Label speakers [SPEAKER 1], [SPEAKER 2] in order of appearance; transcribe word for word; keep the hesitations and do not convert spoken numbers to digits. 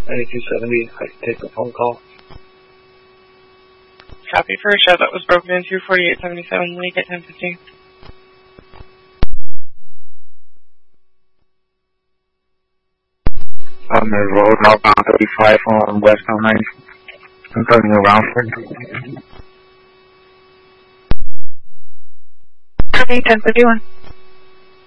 [SPEAKER 1] ninety-two seventy, I can take the phone call.
[SPEAKER 2] Copy for a show that was broken into, forty-eight seventy-seven Lake at ten fifteen.
[SPEAKER 3] On the road, northbound thirty-five on westbound ninety. I'm turning around for
[SPEAKER 4] Copy, ten fifty-one.